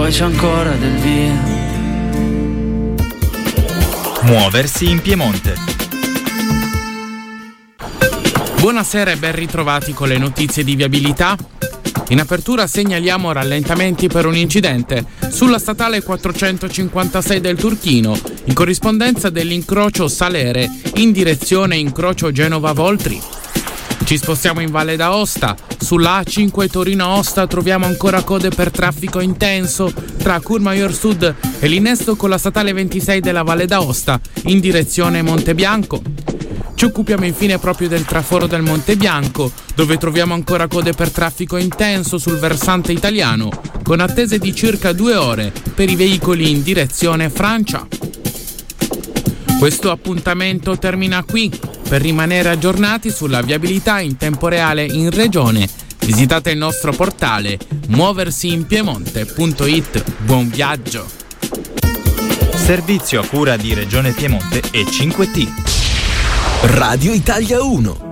poi c'è ancora del via. Muoversi in Piemonte. Buonasera e ben ritrovati con le notizie di viabilità. In apertura segnaliamo rallentamenti per un incidente sulla statale 456 del Turchino, in corrispondenza dell'incrocio Salere in direzione incrocio Genova-Voltri. Ci spostiamo in Valle d'Aosta. Sulla A5 Torino-Aosta troviamo ancora code per traffico intenso tra Courmayeur Sud e l'innesto con la statale 26 della Valle d'Aosta in direzione Montebianco. Ci occupiamo infine proprio del traforo del Monte Bianco, dove troviamo ancora code per traffico intenso sul versante italiano, con attese di circa 2 ore per i veicoli in direzione Francia. Questo appuntamento termina qui. Per rimanere aggiornati sulla viabilità in tempo reale in regione, visitate il nostro portale muoversiinpiemonte.it. Buon viaggio! Servizio a cura di Regione Piemonte e 5T. Radio Italia 1.